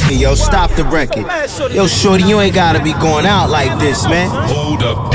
Yo, stop the record. Yo, shorty, you ain't gotta be going out like this, man. Hold up.